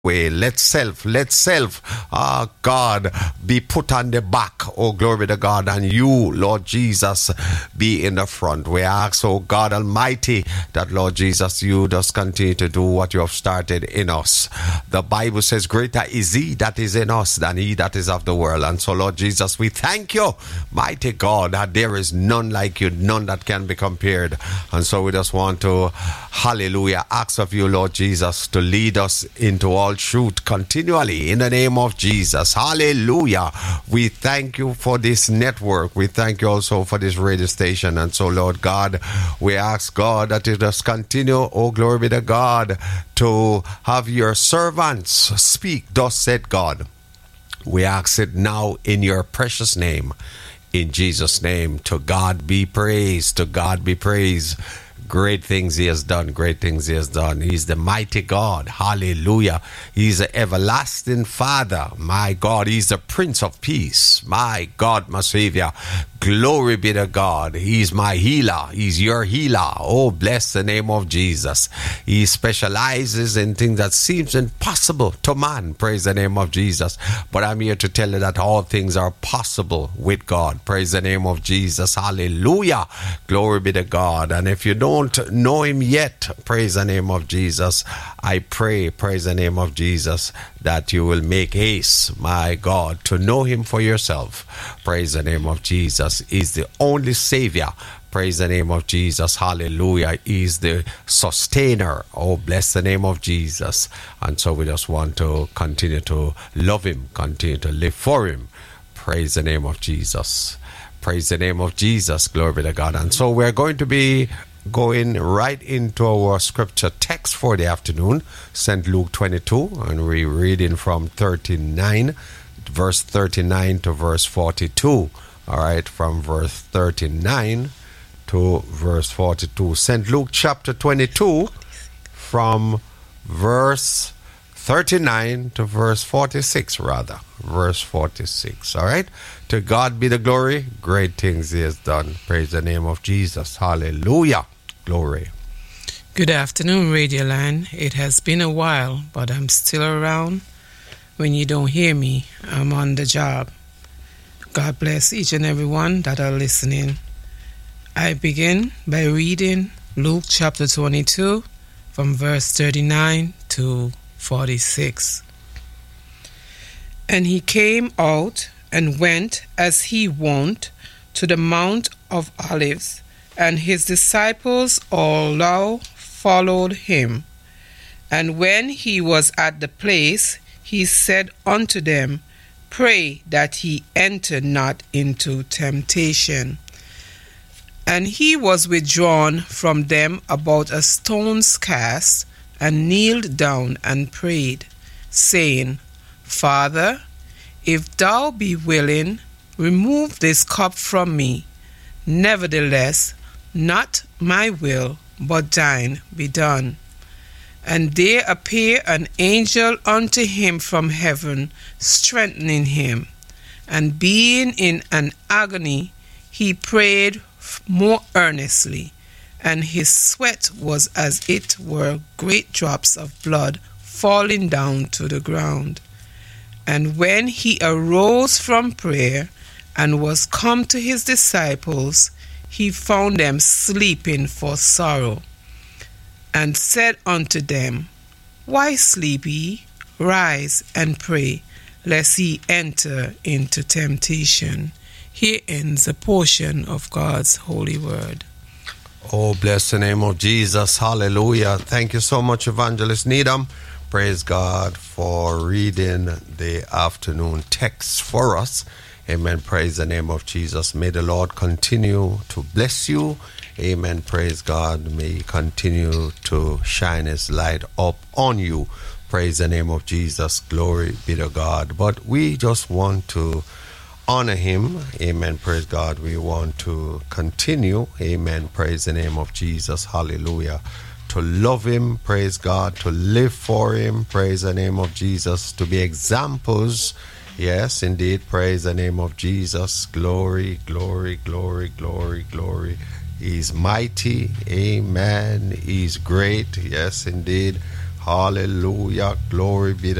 way. Let self, God, be put on the back. Oh, glory to God. And you, Lord Jesus, be in the front. We ask, oh God Almighty, that Lord Jesus, you just continue to do what you have started in us. The Bible says, greater is he that is in us than he that is of the world. And so, Lord Jesus, we thank you, mighty God, that there is none like you, none that can be compared. And so we just want to, hallelujah, ask of you, Lord Jesus, to lead us into all truth continually in the name of Jesus. Hallelujah. We thank you for this network. We thank you also for this radio station. And so, Lord God, we ask, God, that you just continue, oh glory be to God, to have your servants speak, thus said God. We ask it now in your precious name. In Jesus' name, to God be praised. To God be praised. Great things he has done. Great things he has done. He's the mighty God. Hallelujah. He's the everlasting Father. My God, he's the Prince of Peace. My God, my Savior. Glory be to God. He's my healer. He's your healer. Oh, bless the name of Jesus. He specializes in things that seems impossible to man. Praise the name of Jesus. But I'm here to tell you that all things are possible with God. Praise the name of Jesus. Hallelujah. Glory be to God. And if you don't know him yet, praise the name of Jesus, I pray, praise the name of Jesus, that you will make haste, my God, to know him for yourself. Praise the name of Jesus. He's the only Savior. Praise the name of Jesus. Hallelujah. He's the sustainer. Oh, bless the name of Jesus. And so we just want to continue to love him, continue to live for him. Praise the name of Jesus. Praise the name of Jesus. Glory be to God. And so we're going to be going right into our scripture text for the afternoon, St. Luke 22, and we're reading from verse 39 to verse 42. All right, from verse 39 to verse 42. St. Luke chapter 22, from verse 39 to verse 46, rather. Verse 46, all right? To God be the glory. Great things he has done. Praise the name of Jesus. Hallelujah. Glory. Good afternoon, Radio Line. It has been a while, but I'm still around. When you don't hear me, I'm on the job. God bless each and every one that are listening. I begin by reading Luke chapter 22 from verse 39 to 46. And he came out and went as he wont to the Mount of Olives, and his disciples all followed him. And when he was at the place, he said unto them, Pray that ye enter not into temptation. And he was withdrawn from them about a stone's cast, and kneeled down and prayed, saying, Father, if thou be willing, remove this cup from me. Nevertheless, not my will, but thine be done. And there appeared an angel unto him from heaven, strengthening him. And being in an agony, he prayed more earnestly, and his sweat was as it were great drops of blood falling down to the ground. And when he arose from prayer, and was come to his disciples, he found them sleeping for sorrow. And said unto them, Why sleep ye? Rise and pray, lest ye enter into temptation. Here ends a portion of God's holy word. Oh, bless the name of Jesus. Hallelujah. Thank you so much, Evangelist Needham. Praise God for reading the afternoon text for us. Amen. Praise the name of Jesus. May the Lord continue to bless you. Amen. Praise God. May he continue to shine his light up on you. Praise the name of Jesus. Glory be to God. But we just want to honor him. Amen. Praise God. We want to continue. Amen. Praise the name of Jesus. Hallelujah. To love him. Praise God. To live for him. Praise the name of Jesus. To be examples. Yes, indeed. Praise the name of Jesus. Glory, glory, glory, glory, glory. He's mighty. Amen. He's great. Yes, indeed. Hallelujah. Glory be to